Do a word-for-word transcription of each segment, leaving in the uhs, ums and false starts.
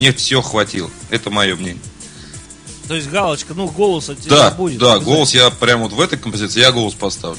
Мне все хватило. Это мое мнение. То есть галочка, ну голос от тебя Да, будет. да, голос я прям вот в этой композиции я голос поставлю.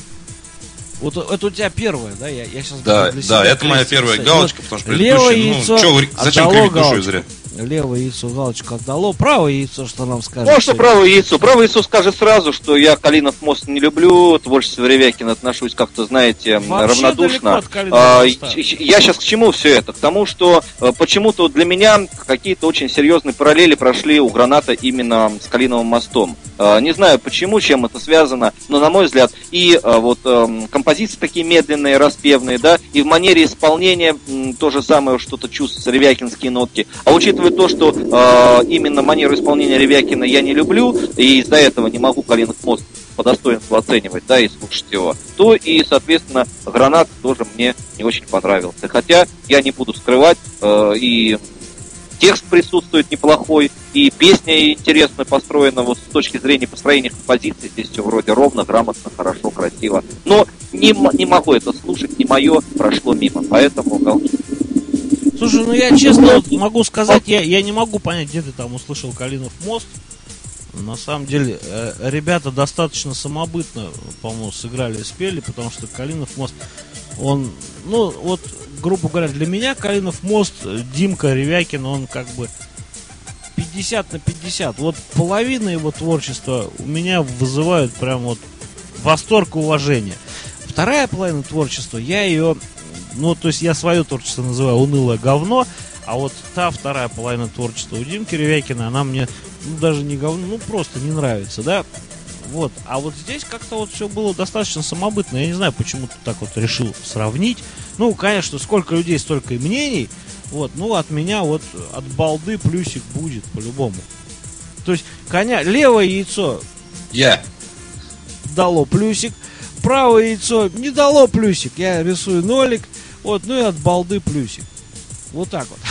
Вот это у тебя первая, да? Я, я сейчас Да, да, это моя первая галочка, вот потому что левое предыдущая, яйцо ну, чё, зачем кривить душой зря? Левое яйцо галочку отдало, правое яйцо, что нам скажет? Ну, что правое яйцо? Правое яйцо скажет сразу, что я Калинов мост не люблю, творчество Ревякина отношусь как-то, знаете, вообще равнодушно. А, я сейчас к чему все это? К тому, что почему-то для меня какие-то очень серьезные параллели прошли у Граната именно с Калиновым мостом. Не знаю почему, чем это связано, но на мой взгляд и вот композиции такие медленные, распевные, да, и в манере исполнения то же самое, что-то чувствуется, ревякинские нотки. А учитывая то, что э, именно манеру исполнения Ревякина я не люблю, и из-за этого не могу Калинов мост по достоинству оценивать, да, и слушать его, то и, соответственно, Гранат тоже мне не очень понравился. Хотя я не буду скрывать, э, и текст присутствует неплохой, и песня интересно построена вот с точки зрения построения композиции. Здесь все вроде ровно, грамотно, хорошо, красиво. Но не, не могу это слушать, не мое, прошло мимо, поэтому галочка. Слушай, ну я честно вот могу сказать, я, я не могу понять, где ты там услышал Калинов мост. На самом деле, э, ребята достаточно самобытно, по-моему, сыграли и спели, потому что Калинов мост, он, ну, вот, грубо говоря, для меня Калинов мост, Димка Ревякин, он как бы пятьдесят на пятьдесят. Вот половина его творчества у меня вызывает прям вот восторг и уважение. Вторая половина творчества, я ее... Ну, то есть я свое творчество называю унылое говно, а вот та вторая половина творчества у Димки Ревякина, она мне, ну, даже не говно, ну, просто не нравится, да? Вот, а вот здесь как-то вот все было достаточно самобытно, я не знаю, почему ты так вот решил сравнить. Ну, конечно, сколько людей, столько и мнений, вот, ну, от меня вот, от балды плюсик будет, по-любому. То есть, коня, левое яйцо Я. дало плюсик, правое яйцо не дало плюсик, я рисую нолик. Вот, ну и от балды плюсик. Вот так вот.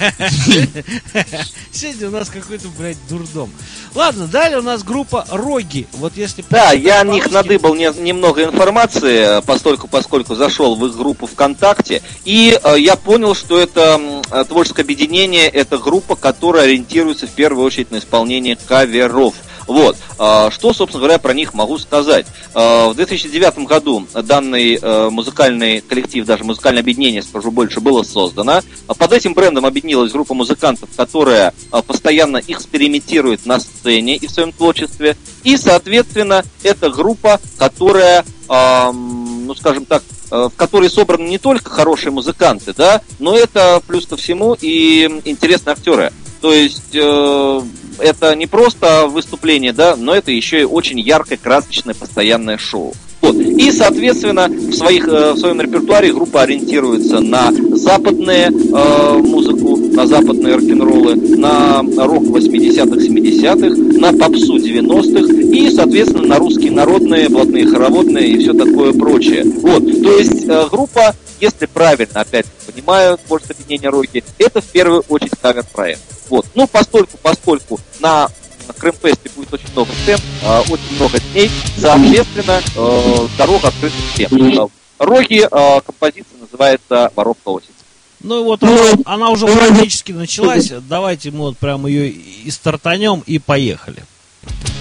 Сегодня у нас какой-то, блядь, дурдом. Ладно, далее у нас группа Роги. Вот если... Да, я о них надыбал не, немного информации, постольку, поскольку зашел в их группу ВКонтакте. И э, я понял, что это э, творческое объединение, это группа, которая ориентируется в первую очередь на исполнение каверов. Вот. Что, собственно говоря, про них могу сказать. В две тысячи девятом году данный музыкальный коллектив, даже музыкальное объединение, скажу больше, было создано. Под этим брендом объединилась группа музыкантов, которая постоянно экспериментирует на сцене и в своем творчестве. И, соответственно, это группа, которая, ну, скажем так, в которой собраны не только хорошие музыканты, да, но это, плюс ко всему, и интересные актеры. То есть... это не просто выступление, да, но это еще и очень яркое, красочное, постоянное шоу. Вот. И, соответственно, в, своих, в своем репертуаре группа ориентируется на западную э, музыку, на западные рок-н-роллы, на рок восьмидесятых, семидесятых, на попсу девяностых и, соответственно, на русские народные, блатные хороводные и все такое прочее. Вот. То есть э, группа, если правильно, опять понимаю, творчество объединения Роги, это в первую очередь кавер-проект. Вот. Ну, постольку, поскольку на Крымфесте будет очень много сцен, э, очень много дней, соответственно, э, дорога открыта всем. Роги, э, композиция называется «Воровка осень». Ну вот она, она уже практически началась, давайте мы вот прям ее и стартанем и поехали.